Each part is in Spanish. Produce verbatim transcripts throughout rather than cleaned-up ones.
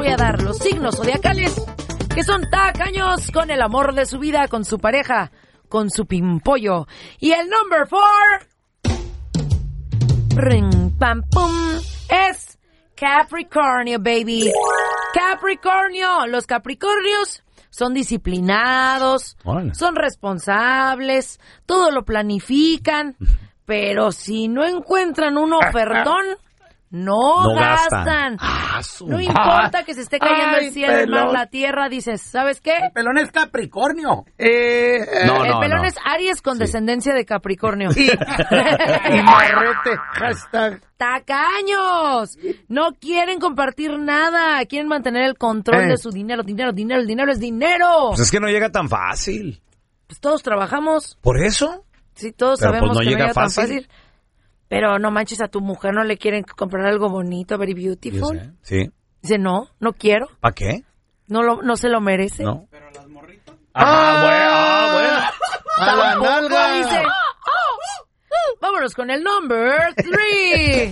voy a dar los signos zodiacales que son tacaños con el amor de su vida, con su pareja, con su pimpollo. Y el number four, ring, pam, pum, es Capricornio, baby. Capricornio. Los Capricornios son disciplinados, Hola. son responsables, todo lo planifican, pero si no encuentran un ofertón, no, no gastan. gastan. Ah, no importa ah, que se esté cayendo ay, el cielo, el mar, la tierra, dices, ¿sabes qué? El pelón es Capricornio. Eh, no, el no, pelón no. es Aries con sí. descendencia de Capricornio. Y, y marrete, hashtag. ¡Tacaños! No quieren compartir nada, quieren mantener el control eh. de su dinero, dinero, dinero, el dinero es dinero. Pues es que no llega tan fácil. Pues todos trabajamos. ¿Por eso? Sí, todos Pero sabemos pues no que llega no llega fácil. tan fácil. Pero no manches, a tu mujer no le quieren comprar algo bonito, very beautiful. Yo sé. Sí. Dice, no, no quiero. ¿Para qué? No lo, no se lo merece. No. Pero las morritas. Ah, bueno, ah, bueno. A la nalga. Dice, vámonos con el number three.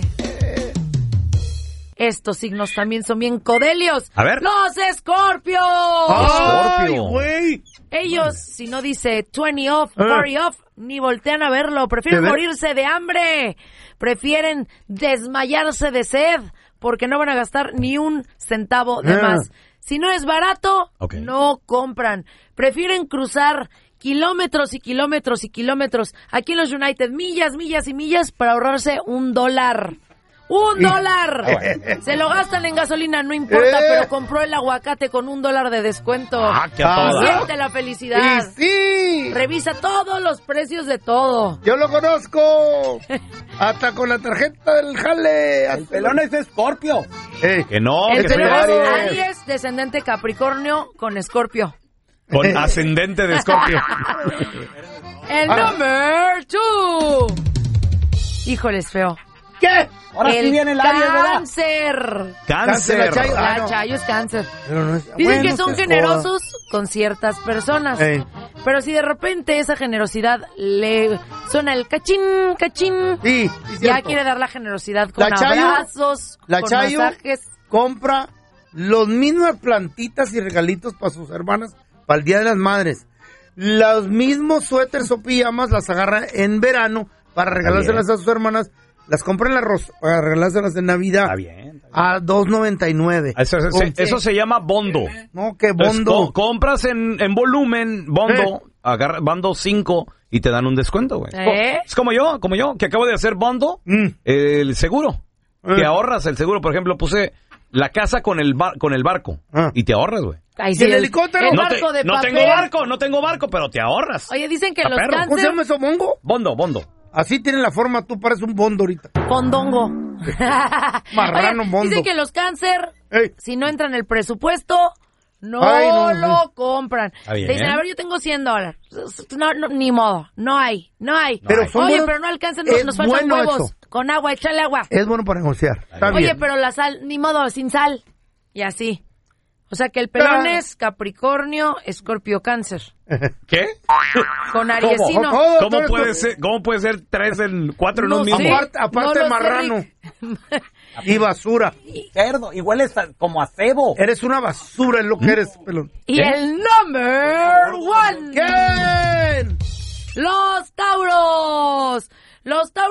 Estos signos también son bien codelios. A ver. ¡Los Escorpios! ¡Escorpio! güey! Ellos, si no dice twenty off, forty off, ni voltean a verlo. Prefieren morirse de hambre. Prefieren desmayarse de sed. Porque no van a gastar ni un centavo de más. Si no es barato, okay. no compran. Prefieren cruzar kilómetros y kilómetros y kilómetros aquí en los United. Millas, millas y millas para ahorrarse un dólar. ¡Un dólar! Se lo gastan en gasolina, no importa, eh. pero compró el aguacate con un dólar de descuento. ¡Ah, qué a toda! Siente la felicidad. ¡Y sí! Revisa todos los precios de todo. ¡Yo lo conozco! Hasta con la tarjeta del jale. El pelón es de Escorpio. Eh. Que no, el que pelón es Aries. Aries, descendente Capricornio con Escorpio. Con ascendente de Escorpio. El ah. number two. Híjoles, feo. ¿Qué? Ahora el sí viene el Aries, ¿verdad? Cáncer. Cáncer. La Chayo, la ah, no. Chayo es cáncer. No es, Dicen bueno, que son generosos joda. con ciertas personas. Ey. Pero si de repente esa generosidad le suena el cachín, cachín, sí, sí, ya quiere dar la generosidad con la Chayo, abrazos, la con Chayo masajes. Compra los mismas plantitas y regalitos para sus hermanas para el Día de las Madres. Los mismos suéteres o pijamas las agarra en verano para regalárselas a sus hermanas. Las compra en la Rosa para regalárselas en Navidad. Está bien. Está bien. A dos noventa y nueve. Eso, eso, se, eso se llama bondo. No, que bondo. Entonces, co- compras en, en volumen, bondo, eh. agarra, bando cinco y te dan un descuento, güey. ¿Eh? Es como yo, como yo, que acabo de hacer bondo, mm. el seguro. Eh. Que ahorras el seguro. Por ejemplo, puse la casa con el bar, con el barco. Ah. Y te ahorras, güey. Ay, sí, ¿Y el, el helicóptero? El no, barco te, de no tengo barco, no tengo barco, pero te ahorras. Oye, dicen que a los perro. cáncer... ¿Cómo se llama eso, mongo? Bondo, bondo. Así tiene la forma, tú pareces un bondo ahorita. Condongo. Marrano, bondo. Dicen que los cáncer, Ey. si no entran en el presupuesto, no, Ay, no lo no. compran. Te dicen, a ver, yo tengo cien dólares. No, no, ni modo, no hay, no hay. No pero hay. Oye, buenos, pero no alcanzan, nos, nos faltan bueno huevos. Eso. Con agua, échale agua. Es bueno para negociar. Está Oye, bien. pero la sal, ni modo, sin sal. Y así. O sea que el pelón ah. es Capricornio, Escorpio, Cáncer. ¿Qué? Con Ariesino. ¿Cómo, ¿Cómo, ¿Cómo puede ser, ¿Cómo puede ser tres en cuatro en no, un mismo? Sí. Aparte, aparte no marrano. Y basura. Y cerdo, igual es como a cebo. Eres una basura, es lo que eres, pelón. Y ¿Qué? el number one. ¿Quién? Los Tauros. Los Tauros.